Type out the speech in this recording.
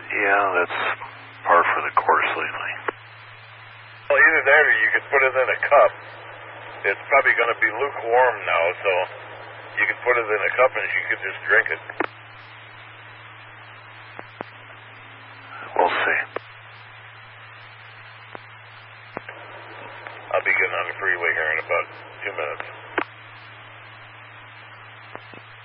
Yeah, that's par for the course lately. Well, either that or you could put it in a cup. It's probably going to be lukewarm now, so you could put it in a cup and you could just drink it. We'll see. I'll be getting on the freeway here in about 2 minutes.